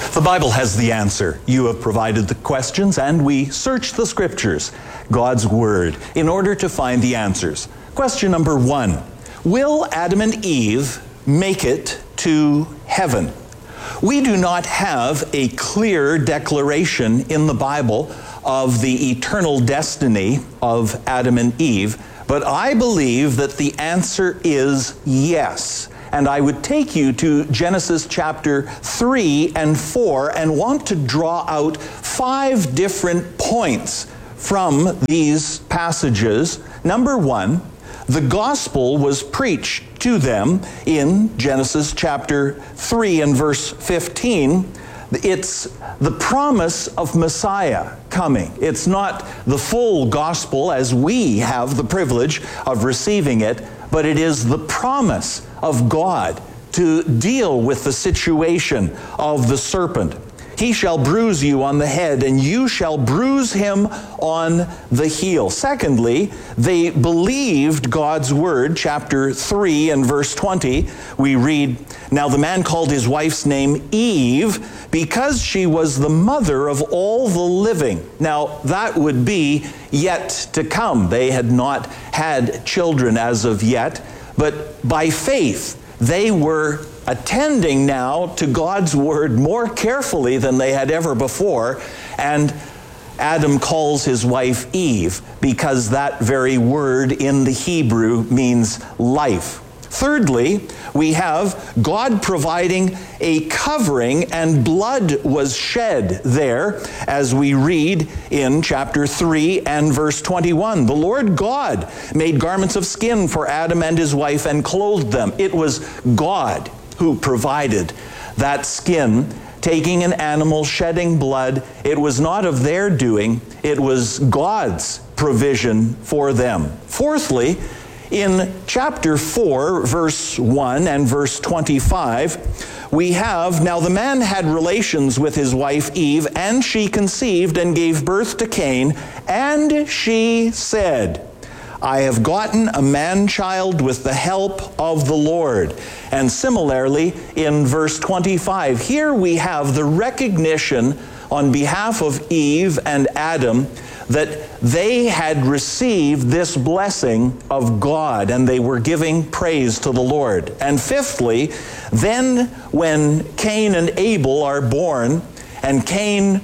The Bible has the answer. You have provided the questions, and we search the Scriptures, God's Word, in order to find the answers. Question number 1. Will Adam and Eve make it to heaven? We do not have a clear declaration in the Bible of the eternal destiny of Adam and Eve, but I believe that the answer is yes. And I would take you to Genesis chapter 3 and 4 and want to draw out 5 different points from these passages. Number 1, the gospel was preached to them in Genesis chapter 3 and verse 15. It's the promise of Messiah coming. It's not the full gospel as we have the privilege of receiving it, but it is the promise of God to deal with the situation of the serpent. He shall bruise you on the head, and you shall bruise him on the heel. Secondly, they believed God's word. Chapter 3 and verse 20, we read, "Now the man called his wife's name Eve, because she was the mother of all the living." Now, that would be yet to come. They had not had children as of yet, but by faith, they were attending now to God's word more carefully than they had ever before, and Adam calls his wife Eve because that very word in the Hebrew means life. Thirdly, we have God providing a covering, and blood was shed there, as we read in chapter 3 and verse 21. The Lord God made garments of skin for Adam and his wife and clothed them. It was God who provided that skin, taking an animal, shedding blood. It was not of their doing, it was God's provision for them. Fourthly, in chapter 4, verse 1 and verse 25, we have, "Now the man had relations with his wife Eve, and she conceived and gave birth to Cain, and she said, I have gotten a man-child with the help of the Lord." And similarly, in verse 25, here we have the recognition on behalf of Eve and Adam that they had received this blessing of God, and they were giving praise to the Lord. And fifthly, then when Cain and Abel are born, and Cain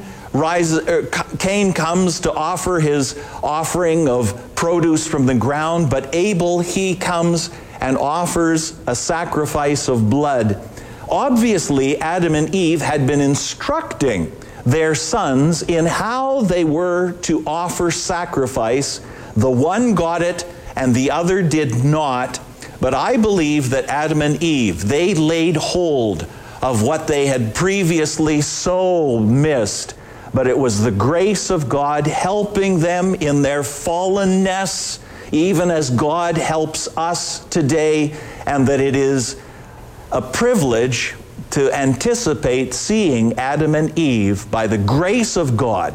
comes to offer his offering of produce from the ground, but Abel, he comes and offers a sacrifice of blood. Obviously, Adam and Eve had been instructing their sons in how they were to offer sacrifice. The one got it and the other did not. But I believe that Adam and Eve, they laid hold of what they had previously so missed. But it was the grace of God helping them in their fallenness, even as God helps us today, and that it is a privilege to anticipate seeing Adam and Eve by the grace of God,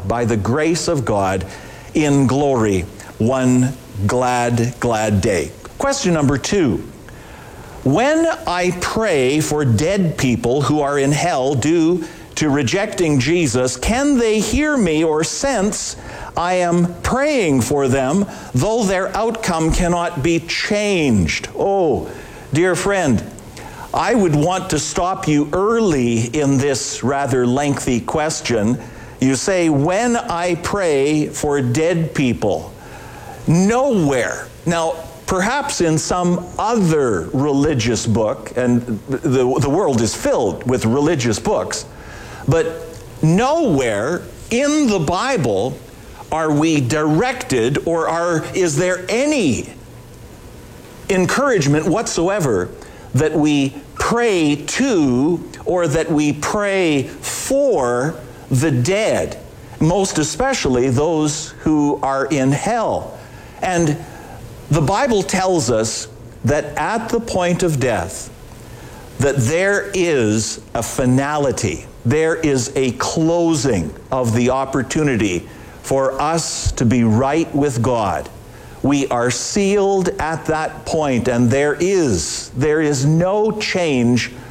in glory, one glad day. Question number 2. When I pray for dead people who are in hell due to rejecting Jesus, can they hear me or sense I am praying for them, though their outcome cannot be changed? Oh, dear friend, I would want to stop you early in this rather lengthy question. You say, when I pray for dead people, nowhere. Now, perhaps in some other religious book, and the world is filled with religious books, but nowhere in the Bible are we directed, or is there any encouragement whatsoever that we pray to or that we pray for the dead, most especially those who are in hell. And the Bible tells us that at the point of death, that there is a finality, there is a closing of the opportunity for us to be right with God. We are sealed at that point, and there is no change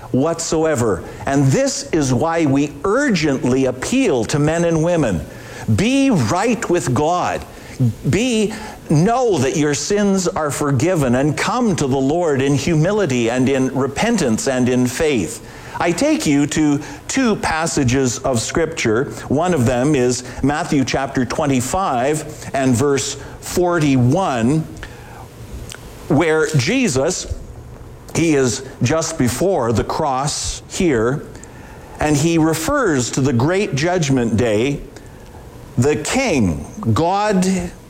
whatsoever. And this is why we urgently appeal to men and women. Be right with God. Know that your sins are forgiven and come to the Lord in humility and in repentance and in faith. I take you to two passages of Scripture. One of them is Matthew chapter 25 and verse 41, where Jesus, he is just before the cross here, and he refers to the great judgment day. The King, God